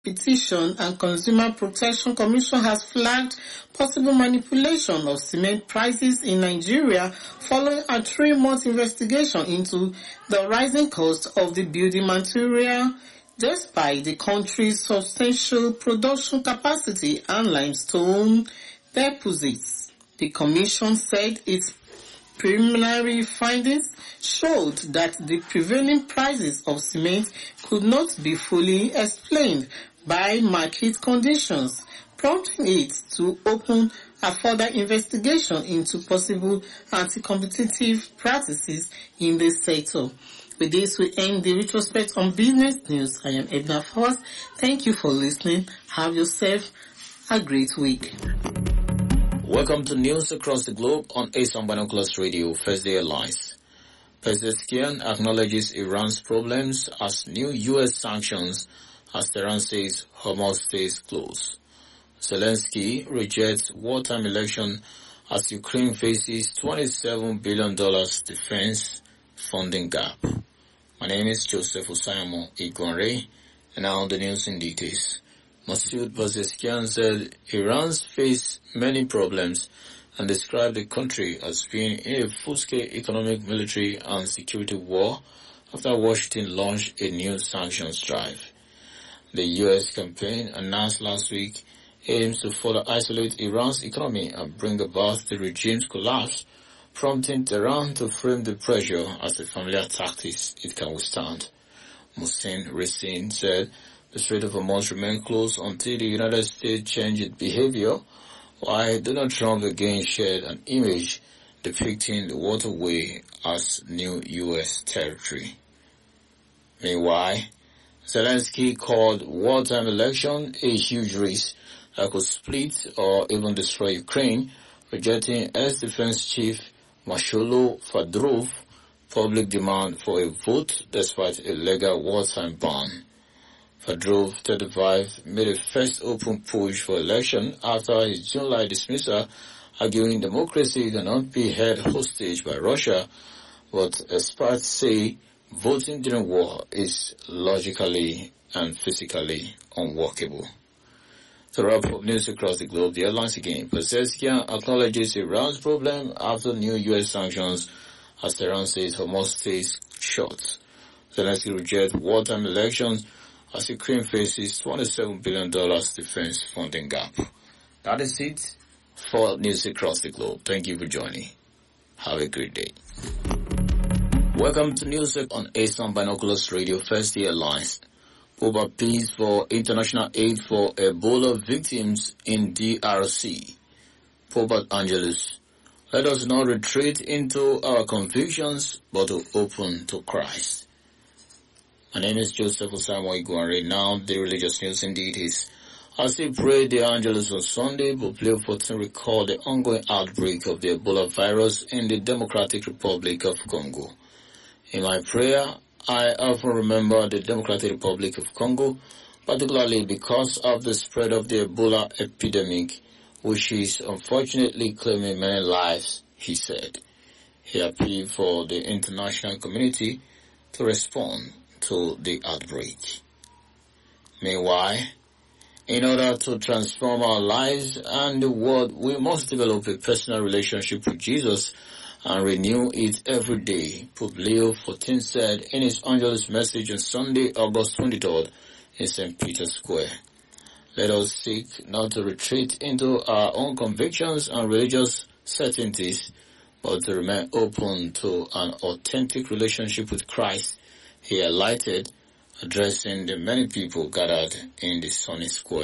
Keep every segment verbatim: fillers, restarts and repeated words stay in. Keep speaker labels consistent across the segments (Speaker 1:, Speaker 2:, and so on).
Speaker 1: Competition and Consumer Protection Commission has flagged possible manipulation of cement prices in Nigeria following a three-month investigation into the rising cost of the building material despite the country's substantial production capacity and limestone deposits. The commission said its preliminary findings showed that the prevailing prices of cement could not be fully explained by market conditions, prompting it to open a further investigation into possible anti-competitive practices in the sector. With this, we end the retrospect on business news. I am Edna Fawaz. Thank you for listening. Have yourself a great week.
Speaker 2: Welcome to News Across the Globe on ASAM Binoculars Radio, First Day Alliance. Pezeshkian acknowledges Iran's problems as new U S sanctions as Tehran says Hormuz stays closed. Zelensky rejects wartime election as Ukraine faces twenty-seven billion dollars defense funding gap. My name is Joseph Osayamo Igwanre, and now the news in details. Masoud Pezeshkian said Iran's face many problems and described the country as being in a full-scale economic, military and security war after Washington launched a new sanctions drive. The U S campaign announced last week aims to further isolate Iran's economy and bring about the regime's collapse, prompting Tehran to frame the pressure as the familiar tactics it can withstand. Mohsen Razin said the Strait of Hormuz remained closed until the United States changed its behavior, while Donald Trump again shared an image depicting the waterway as new U S territory. Meanwhile, Zelensky called wartime election a huge risk that could split or even destroy Ukraine, rejecting ex-defense chief Masholo Fadrov public demand for a vote despite a legal wartime ban. Fadrov, thirty-five, made a first open push for election after his July dismissal, arguing democracy cannot be held hostage by Russia, but experts say voting during war is logically and physically unworkable. To wrap up news across the globe, the headlines again. Pezeshkian acknowledges Iran's problem after new U S sanctions as Tehran says Hormuz stays shut. Zelensky rejects wartime elections as Ukraine faces twenty-seven billion dollars defense funding gap. That is it for news across the globe. Thank you for joining. Have a great day. Welcome to News on ASAM Binoculars Radio, First Day Alliance. Pope appeals for international aid for Ebola victims in D R C. Pope Angelus, let us not retreat into our convictions, but to open to Christ. My name is Joseph Osamo Igwanre. Now the religious news indeed is. As he prayed the Angelus on Sunday, Pope Leo the fourteenth recalled the ongoing outbreak of the Ebola virus in the Democratic Republic of Congo. In my prayer, I often remember the Democratic Republic of Congo, particularly because of the spread of the Ebola epidemic, which is unfortunately claiming many lives, he said. He appealed for the international community to respond to the outbreak. Meanwhile, in order to transform our lives and the world, we must develop a personal relationship with Jesus and renew it every day, Pope Leo the fourteenth said in his Angelus message on Sunday, August twenty-third, in Saint Peter's Square. Let us seek not to retreat into our own convictions and religious certainties, but to remain open to an authentic relationship with Christ, he highlighted, addressing the many people gathered in the sunny square.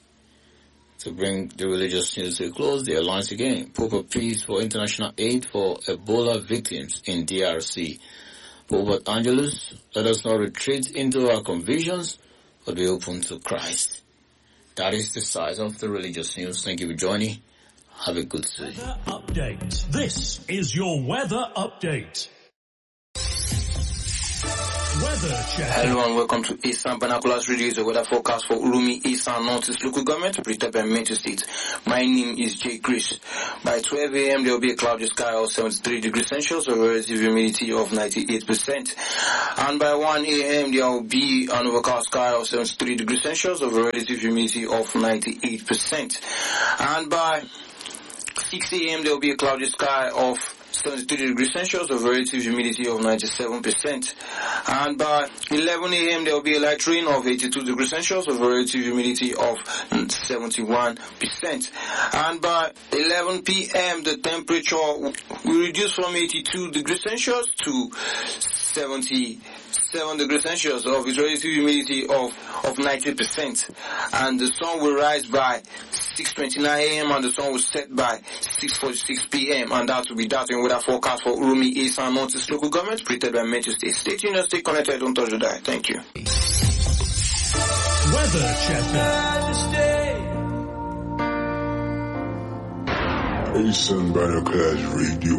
Speaker 2: To bring the religious news to a close, the alliance again. Pope appeals for international aid for Ebola victims in D R C. Pope Angelus, let us not retreat into our convictions, but be open to Christ. That is the size of the religious news. Thank you for joining. Have a good day.
Speaker 3: Weather update. This is your weather update. Weather Hello and welcome to Eastern Binoculars Radio. The weather forecast for Urumi, Eastern Northeast Local Government, Pretoria and Metro State. My name is Jay Chris. By twelve a m there will be a cloudy sky of seventy-three degrees Celsius, a relative humidity of ninety-eight percent. And by one a m there will be an overcast sky of seventy-three degrees Celsius, a relative humidity of ninety-eight percent. And by six a m there will be a cloudy sky of seventy-three degrees Celsius, a relative humidity of ninety-seven percent. And by eleven a m there will be a light rain of eighty-two degrees Celsius, a relative humidity of seventy-one percent. And by eleven p m the temperature will reduce from eighty-two degrees Celsius to seventy-seven degrees Celsius of its relative humidity of, of ninety percent. And the sun will rise by six twenty-nine a m and the sun will set by six forty-six p m And that will be that in weather forecast for Urumi, East and Northeast Local Government, printed by Metro State. Stay tuned and stay connected. Don't touch the dial. Thank you.
Speaker 4: Weather checker. Eastern Binoculars Radio.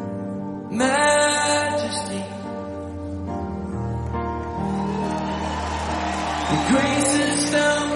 Speaker 5: Majesty. The grace is found